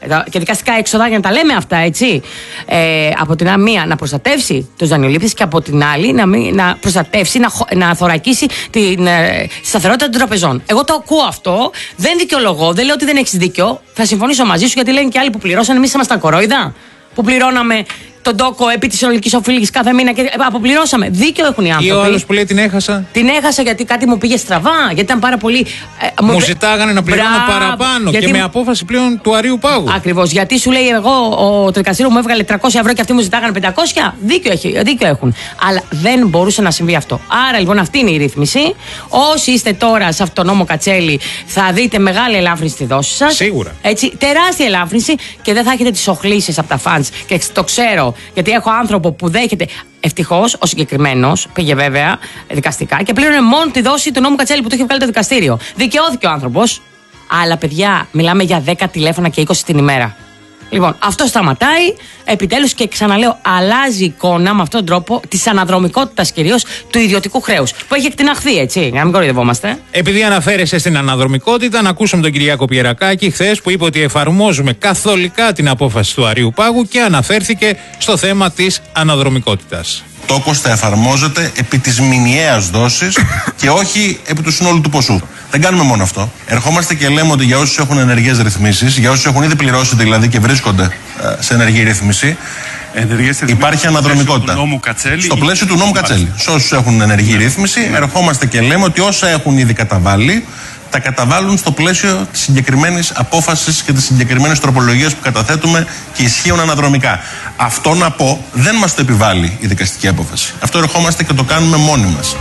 και δικαστικά έξοδα, για να τα λέμε αυτά, έτσι. Από την μία να προστατεύσει τους δανειολήπτες και από την άλλη να προστατεύσει, να θωρακίσει την σταθερότητα των τραπεζών. Εγώ το ακούω αυτό, δεν δικαιολογώ, δεν λέω ότι δεν έχεις δίκιο. Θα συμφωνήσω μαζί σου, γιατί λένε και άλλοι που πληρώσαν. Εμείς ήμασταν κορόιδα που πληρώναμε τον τόκο επί της συνολικής οφείλης κάθε μήνα και αποπληρώσαμε. Δίκιο έχουν οι άνθρωποι. Ή ο άλλος που λέει την έχασα. Την έχασα γιατί κάτι μου πήγε στραβά, γιατί ήταν πάρα πολύ. Μου ζητάγανε να πληρώνω παραπάνω γιατί... και με απόφαση πλέον του Αρείου Πάγου. Ακριβώς. Γιατί σου λέει εγώ, το δικαστήριο μου έβγαλε 300 ευρώ και αυτοί μου ζητάγανε 500. Δίκιο έχουν. Αλλά δεν μπορούσε να συμβεί αυτό. Άρα λοιπόν αυτή είναι η ρύθμιση. Όσοι είστε τώρα σε αυτό το νόμο Κατσέλη, θα δείτε μεγάλη ελάφρυνση στη δόση σας. Σίγουρα. Έτσι, τεράστια ελάφρυνση και δεν θα έχετε τις οχλήσεις από τα φαντς. Και το ξέρω. Γιατί έχω άνθρωπο που δέχεται. Ευτυχώς ο συγκεκριμένος πήγε βέβαια δικαστικά και πλήρωνε μόνο τη δόση του νόμου Κατσέλη που του είχε βγάλει το δικαστήριο. Δικαιώθηκε ο άνθρωπος. Αλλά παιδιά, μιλάμε για 10 τηλέφωνα και 20 την ημέρα. Λοιπόν, αυτό σταματάει επιτέλους και ξαναλέω, αλλάζει η εικόνα με αυτόν τον τρόπο της αναδρομικότητας κυρίως του ιδιωτικού χρέους. Που έχει εκτιναχθεί, έτσι, για να μην κοροϊδευόμαστε. Επειδή αναφέρεσαι στην αναδρομικότητα, να ακούσουμε τον Κυριάκο Πιερακάκη χθες που είπε ότι εφαρμόζουμε καθολικά την απόφαση του Αρείου Πάγου και αναφέρθηκε στο θέμα της αναδρομικότητας. Τόκος θα εφαρμόζεται επί της μηνιαίας δόσης και όχι επί του συνόλου του ποσού. Δεν κάνουμε μόνο αυτό. Ερχόμαστε και λέμε ότι για όσους έχουν ενεργές ρυθμίσεις, για όσους έχουν ήδη πληρώσει δηλαδή και βρίσκονται σε ενεργή ρύθμιση, υπάρχει αναδρομικότητα. Στο πλαίσιο του νόμου Κατσέλη. Σε όσους έχουν ενεργή ρύθμιση, ερχόμαστε και λέμε ότι όσα έχουν ήδη καταβάλει, τα καταβάλουν στο πλαίσιο της συγκεκριμένης απόφασης και της συγκεκριμένης τροπολογίας που καταθέτουμε και ισχύουν αναδρομικά. Αυτό να πω δεν μας το επιβάλλει η δικαστική απόφαση. Αυτό ερχόμαστε και το κάνουμε μόνοι μας.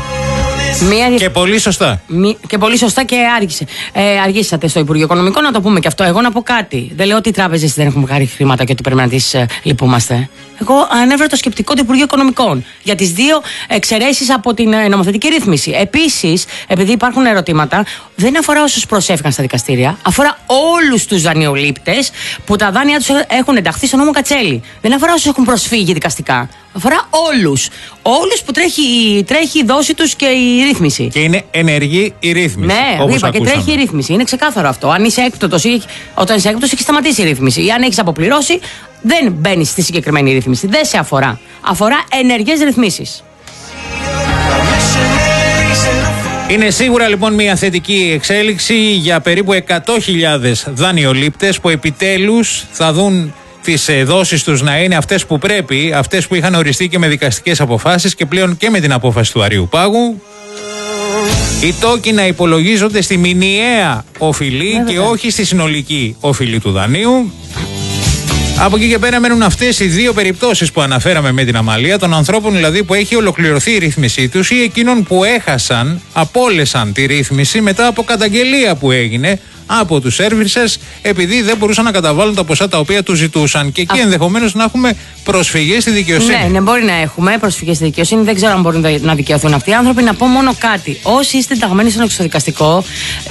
Και πολύ σωστά. Και πολύ σωστά και αργήσατε στο Υπουργείο Οικονομικών να το πούμε και αυτό. Εγώ να πω κάτι. Δεν λέω ότι οι τράπεζες δεν έχουν βγάλει χρήματα και ότι πρέπει να τις λυπούμαστε. Εγώ ανέβρω το σκεπτικό του Υπουργείου Οικονομικών για τις δύο εξαιρέσεις από την νομοθετική ρύθμιση. Επίσης, επειδή υπάρχουν ερωτήματα, δεν αφορά όσους προσέφηκαν στα δικαστήρια, αφορά όλους τους δανειολήπτες που τα δάνεια τους έχουν ενταχθεί στο νόμο Κατσέλη. Δεν αφορά όσους έχουν προσφύγει δικαστικά. Αφορά όλους. Όλους που τρέχει η δόση τους και η ρύθμιση. Και είναι ενεργή η ρύθμιση. Ναι, είπα και τρέχει η ρύθμιση. Είναι ξεκάθαρο αυτό. Αν είσαι έκπτωτος ή όταν είσαι έκπτωτος, έχει σταματήσει η ρύθμιση. Ή αν έχεις αποπληρώσει, δεν μπαίνεις στη συγκεκριμένη ρύθμιση. Δεν σε αφορά. Αφορά ενεργές ρυθμίσεις. Είναι σίγουρα λοιπόν μια θετική εξέλιξη για περίπου 100.000 δανειολήπτες που επιτέλους θα δουν τις δόσεις τους να είναι αυτές που πρέπει, αυτές που είχαν οριστεί και με δικαστικές αποφάσεις και πλέον και με την απόφαση του Αρείου Πάγου. Οι τόκοι να υπολογίζονται στη μηνιαία οφειλή και όχι στη συνολική οφειλή του δανείου. Από εκεί και πέρα μένουν αυτές οι δύο περιπτώσεις που αναφέραμε με την Αμαλία, των ανθρώπων δηλαδή που έχει ολοκληρωθεί η ρύθμισή τους ή εκείνων που απόλεσαν τη ρύθμιση μετά από καταγγελία που έγινε από τους services επειδή δεν μπορούσαν να καταβάλουν τα ποσά τα οποία τους ζητούσαν. Και εκεί ενδεχομένως να έχουμε προσφυγές στη δικαιοσύνη. Ναι, μπορεί να έχουμε προσφυγές στη δικαιοσύνη. Δεν ξέρω αν μπορούν να δικαιωθούν αυτοί οι άνθρωποι. Να πω μόνο κάτι. Όσοι είστε ενταγμένοι στον εξωδικαστικό,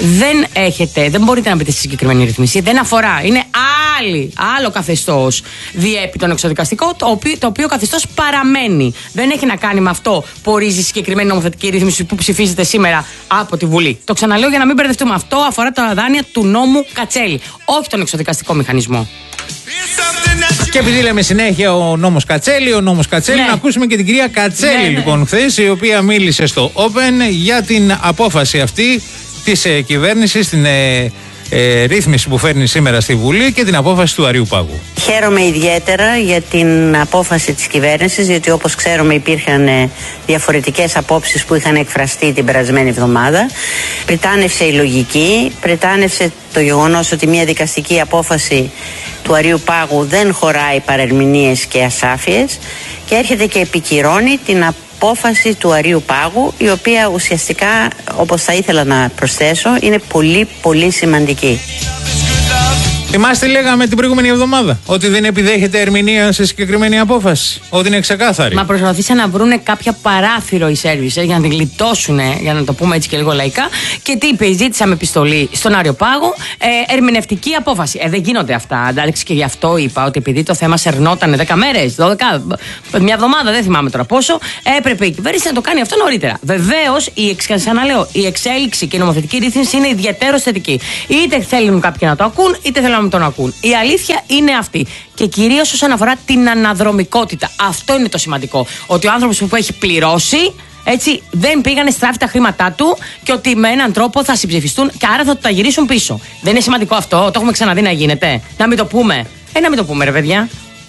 δεν μπορείτε να μπείτε στη συγκεκριμένη ρυθμίση. Δεν αφορά. Είναι άλλο καθεστώς διέπει τον εξωδικαστικό, το οποίο καθεστώς παραμένει. Δεν έχει να κάνει με αυτό που ορίζει η συγκεκριμένη νομοθετική ρύθμιση που ψηφίζεται σήμερα από τη Βουλή. Το ξαναλέω για να μην μπερδευτούμε. Αυτό αφορά τα δάνεια του νόμου Κατσέλη, όχι τον εξωδικαστικό μηχανισμό. Και επειδή λέμε συνέχεια ο νόμος Κατσέλη, να ακούσουμε και την κυρία Κατσέλη λοιπόν χθες, η οποία μίλησε στο Open για την απόφαση αυτή της κυβέρνησης, την ρύθμιση που φέρνει σήμερα στη Βουλή και την απόφαση του Αρείου Πάγου. Χαίρομαι ιδιαίτερα για την απόφαση της κυβέρνησης, γιατί όπως ξέρουμε υπήρχαν διαφορετικές απόψεις που είχαν εκφραστεί την περασμένη εβδομάδα. Πριτάνευσε η λογική, πριτάνευσε το γεγονός ότι μια δικαστική απόφαση του Αρείου Πάγου δεν χωράει παρερμηνίες και ασάφειες και έρχεται και επικυρώνει την απόφαση του Αρείου Πάγου, η οποία ουσιαστικά, όπως θα ήθελα να προσθέσω, είναι πολύ πολύ σημαντική. Θυμάστε, λέγαμε την προηγούμενη εβδομάδα ότι δεν επιδέχεται ερμηνεία σε συγκεκριμένη απόφαση. Ότι είναι ξεκάθαρη. Μα προσπαθήσαν να βρουν κάποια παράθυρο οι services για να την γλιτώσουν, για να το πούμε έτσι και λίγο λαϊκά. Και τι είπε, ζήτησαμε επιστολή στον Άριο Πάγο, ερμηνευτική απόφαση. Δεν γίνονται αυτά. Εντάξει, και γι' αυτό είπα ότι επειδή το θέμα σερνόταν 10 μέρες, 12, μια εβδομάδα, δεν θυμάμαι τώρα πόσο, έπρεπε η κυβέρνηση να το κάνει αυτό νωρίτερα. Βεβαίως, η εξέλιξη και η νομοθετική ρύθμιση είναι ιδιαίτερο θετική. Είτε θέλουν κάποιοι να το ακούν, είτε θέλουν μην τον ακούν. Η αλήθεια είναι αυτή. Και κυρίως όσον αφορά την αναδρομικότητα. Αυτό είναι το σημαντικό. Ότι ο άνθρωπος που έχει πληρώσει, έτσι, δεν πήγανε στράφη τα χρήματά του και ότι με έναν τρόπο θα συμψηφιστούν και άρα θα του τα γυρίσουν πίσω. Δεν είναι σημαντικό αυτό? Το έχουμε ξαναδεί να γίνεται. Να μην το πούμε. Να μην το πούμε, ρε παιδιά.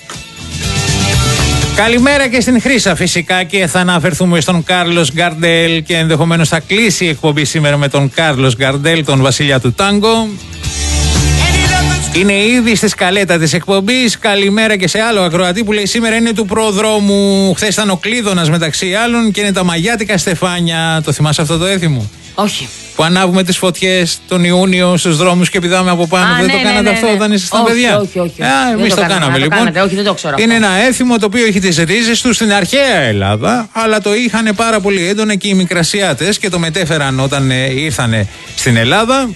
Καλημέρα και στην Χρύσα φυσικά, και θα αναφερθούμε στον Κάρλος Γκαρντέλ και ενδεχομένως θα κλείσει η εκπομπή σήμερα με τον Κάρλος Γκαρντέλ, τον βασιλιά του τάγκο. Είναι ήδη στη σκαλέτα της εκπομπής. Καλημέρα και σε άλλο ακροατή που λέει σήμερα είναι του προδρόμου. Χθες ήταν ο Κλείδωνας μεταξύ άλλων και είναι τα μαγιάτικα στεφάνια. Το θυμάσαι αυτό το έθιμο? Όχι. Που ανάβουμε τις φωτιές τον Ιούνιο στους δρόμους και πηδάμε από πάνω. Δεν το κάνατε αυτό όταν ήσασταν παιδιά? Όχι. Εμείς το κάναμε λοιπόν. Όχι, δεν το ξέρω. Είναι ένα έθιμο το οποίο έχει τις ρίζες του στην αρχαία Ελλάδα, αλλά το είχαν πάρα πολύ έντονα και οι Μικρασιάτες και το μετέφεραν όταν ήρθαν στην Ελλάδα.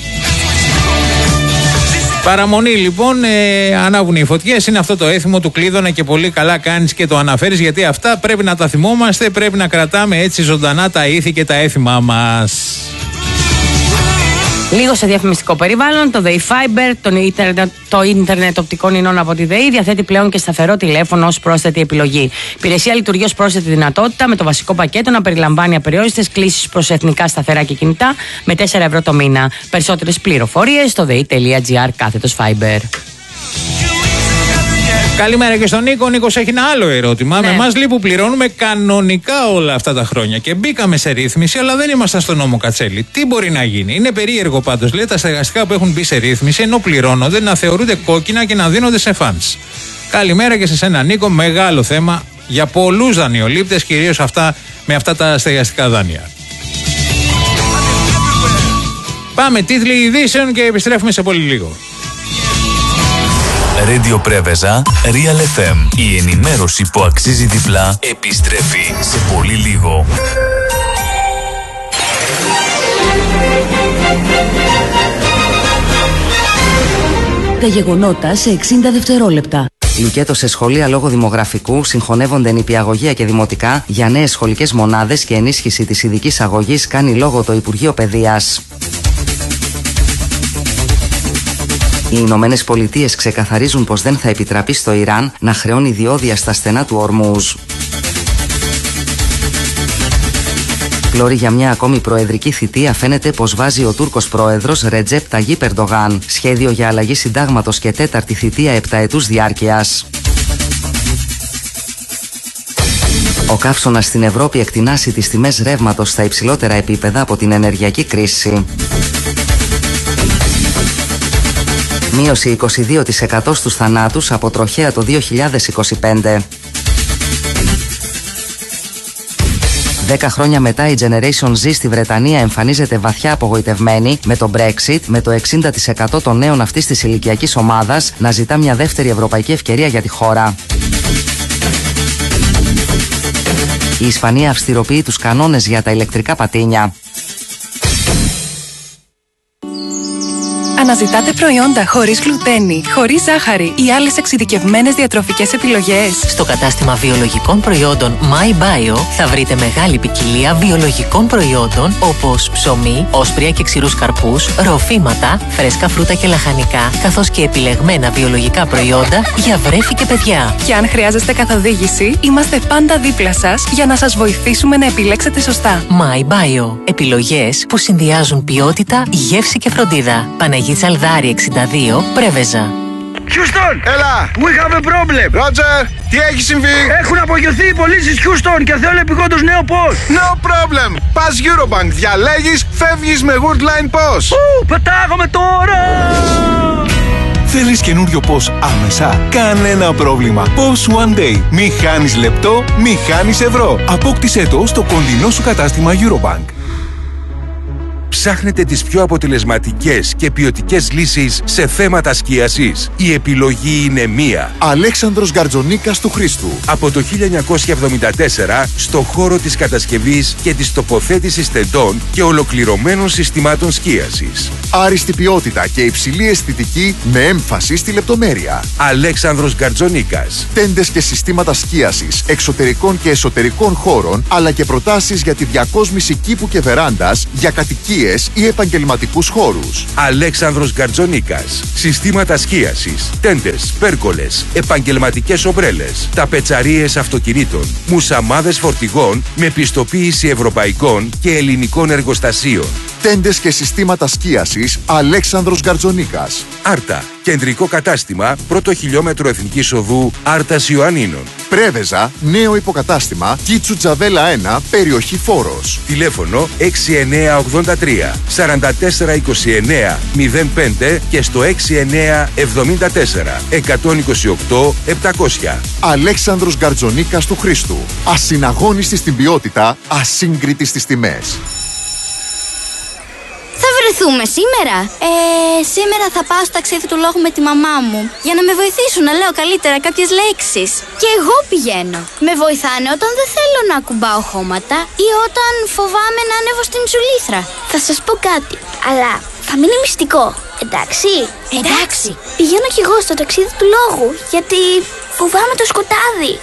Παραμονή λοιπόν, ανάβουν οι φωτιές, είναι αυτό το έθιμο του Κλείδωνα και πολύ καλά κάνεις και το αναφέρεις, γιατί αυτά πρέπει να τα θυμόμαστε, πρέπει να κρατάμε έτσι ζωντανά τα ήθη και τα έθιμά μας. Λίγο σε διαφημιστικό περιβάλλον, το ΔΕΗ Fiber, το ίντερνετ οπτικών ινών από τη ΔΕΗ, διαθέτει πλέον και σταθερό τηλέφωνο ως πρόσθετη επιλογή. Υπηρεσία λειτουργεί ως πρόσθετη δυνατότητα, με το βασικό πακέτο να περιλαμβάνει απεριόριστες κλήσεις προς εθνικά σταθερά και κινητά με 4 ευρώ το μήνα. Περισσότερες πληροφορίες στο dei.gr/Fiber. Καλημέρα και στον Νίκο. Ο Νίκος έχει ένα άλλο ερώτημα. Ναι. Με εμάς που πληρώνουμε κανονικά όλα αυτά τα χρόνια και μπήκαμε σε ρύθμιση, αλλά δεν ήμασταν στον νόμο Κατσέλη. Τι μπορεί να γίνει? Είναι περίεργο πάντως, λέει, τα στεγαστικά που έχουν μπει σε ρύθμιση, ενώ πληρώνονται, να θεωρούνται κόκκινα και να δίνονται σε φανς. Καλημέρα και σε σένα, Νίκο. Μεγάλο θέμα για πολλούς δανειολήπτες, κυρίως με αυτά τα στεγαστικά δάνεια. Πάμε τίτλοι ειδήσεων και επιστρέφουμε σε πολύ λίγο. Radio Πρέβεζα, Real FM. Η ενημέρωση που αξίζει διπλά επιστρέφει σε πολύ λίγο. Τα γεγονότα σε 60 δευτερόλεπτα. Λουκέτο σε σχολεία λόγω δημογραφικού, συγχωνεύονται νηπιαγωγεία και δημοτικά για νέες σχολικές μονάδες και ενίσχυση της ειδικής αγωγής κάνει λόγο το Υπουργείο Παιδείας. Οι Ηνωμένες Πολιτείες ξεκαθαρίζουν πως δεν θα επιτραπεί στο Ιράν να χρεώνει διόδια στα στενά του Ορμούζ. Πλώρη για μια ακόμη προεδρική θητεία φαίνεται πως βάζει ο Τούρκος πρόεδρος Ρετζέπ Ταγίπ Ερντογάν. Σχέδιο για αλλαγή συντάγματος και τέταρτη θητεία 7ετούς διάρκειας. Ο καύσωνας στην Ευρώπη εκτινάσει τις τιμές ρεύματος στα υψηλότερα επίπεδα από την ενεργειακή κρίση. Μείωση 22% στους θανάτους από τροχαία το 2025. 10 χρόνια μετά η Generation Z στη Βρετανία εμφανίζεται βαθιά απογοητευμένη με το Brexit, με το 60% των νέων αυτής της ηλικιακής ομάδας να ζητά μια δεύτερη ευρωπαϊκή ευκαιρία για τη χώρα. Η Ισπανία αυστηροποιεί τους κανόνες για τα ηλεκτρικά πατίνια. Αναζητάτε προϊόντα χωρίς γλουτένη, χωρίς ζάχαρη ή άλλες εξειδικευμένες διατροφικές επιλογές? Στο κατάστημα βιολογικών προϊόντων My Bio θα βρείτε μεγάλη ποικιλία βιολογικών προϊόντων όπως ψωμί, όσπρια και ξηρούς καρπούς, ροφήματα, φρέσκα φρούτα και λαχανικά, καθώς και επιλεγμένα βιολογικά προϊόντα για βρέφη και παιδιά. Και αν χρειάζεστε καθοδήγηση, είμαστε πάντα δίπλα σας για να σας βοηθήσουμε να επιλέξετε σωστά. My Bio. Επιλογές που συνδυάζουν ποιότητα, γεύση και φροντίδα. Παναγία Τσαλδάρη 62, Πρέβεζα. Houston! Έλα! We have a problem! Roger! Τι έχει συμβεί? Έχουν απογειωθεί οι πωλήσεις Houston και θέλουν επειγόντως νέο POS! No problem! Πας Eurobank, διαλέγεις, φεύγεις με Woodline POS! Πετάγαμε τώρα! Θέλεις καινούριο POS άμεσα? Κανένα πρόβλημα! POS One Day. Μη χάνεις λεπτό, μη χάνεις ευρώ. Απόκτησέ το στο κοντινό σου κατάστημα Eurobank. Ψάχνετε τις πιο αποτελεσματικές και ποιοτικές λύσεις σε θέματα σκίασης? Η επιλογή είναι μία. Αλέξανδρος Γκαρτζονίκας του Χρήστου. Από το 1974 στο χώρο της κατασκευής και της τοποθέτησης τεντών και ολοκληρωμένων συστημάτων σκίασης. Άριστη ποιότητα και υψηλή αισθητική με έμφαση στη λεπτομέρεια. Αλέξανδρος Γκαρτζονίκας. Τέντες και συστήματα σκίασης εξωτερικών και εσωτερικών χώρων, αλλά και προτάσεις για τη διακόσμηση κήπου και βεράντας για κατοικίες παραλίες ή επαγγελματικούς χώρους. Αλέξανδρος Γκαρτζονίκας. Συστήματα σκίασης, τέντες, πέρκολες, επαγγελματικές ομπρέλες, ταπετσαρίες αυτοκινήτων, μουσαμάδες φορτηγών με πιστοποίηση ευρωπαϊκών και ελληνικών εργοστασίων. Τέντες και συστήματα σκίασης Αλέξανδρος Γκαρτζονίκας. Άρτα. Κεντρικό κατάστημα, πρώτο χιλιόμετρο Εθνικής Οδού Άρτας Ιωαννίνων. Πρέβεζα, νέο υποκατάστημα, Κίτσου Τζαβέλα 1, περιοχή Φόρος. Τηλέφωνο 6983 4429 05 και στο 6974 128 700. Αλέξανδρος Γκαρτζονίκας του Χρήστου. Ασυναγώνιστη στην ποιότητα, ασύγκριτη στις τιμές. Θα βρεθούμε σήμερα. Σήμερα θα πάω στο ταξίδι του λόγου με τη μαμά μου για να με βοηθήσουν να λέω καλύτερα κάποιες λέξεις. Και εγώ πηγαίνω. Με βοηθάνε όταν δεν θέλω να ακουμπάω χώματα ή όταν φοβάμαι να ανέβω στην τσουλήθρα. Θα σας πω κάτι, αλλά θα μείνει μυστικό. Εντάξει. Εντάξει. Πηγαίνω κι εγώ στο ταξίδι του λόγου, γιατί φοβάμαι το σκοτάδι.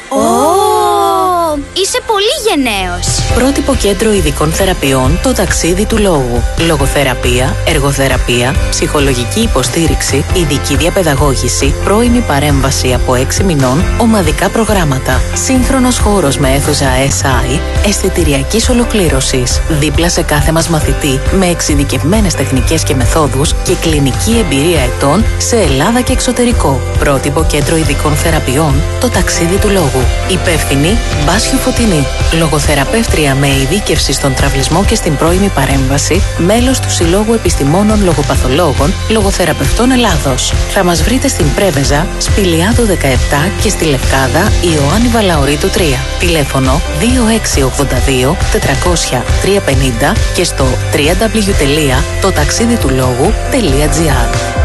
Είσαι πολύ γενναίος. Πρότυπο κέντρο ειδικών θεραπείων, το ταξίδι του λόγου. Λογοθεραπεία, εργοθεραπεία, ψυχολογική υποστήριξη, ειδική διαπαιδαγώγηση, πρώιμη παρέμβαση από 6 μηνών, ομαδικά προγράμματα. Σύγχρονος χώρος με αίθουσα SI, αισθητηριακής ολοκλήρωσης. Δίπλα σε κάθε μας μαθητή, με εξειδικευμένες τεχνικές και μεθόδους και κλινική εμπειρία ετών σε Ελλάδα και εξωτερικό. Πρότυπο κέντρο ειδικών θεραπείων, το ταξίδι του λόγου. Υπεύθυνη Μπάσιο Φωτεινή. Λογοθεραπεύτρια με ειδίκευση στον τραυλισμό και στην πρώιμη παρέμβαση, μέλος του Συλλόγου Επιστημόνων Λογοπαθολόγων Λογοθεραπευτών Ελλάδος. Θα μας βρείτε στην Πρέβεζα, Σπηλιάδο 17 και στη Λευκάδα Ιωάννη Βαλαωρίτου 3. Τηλέφωνο 2682 400 350 και στο www.totaxiditulogou.gr.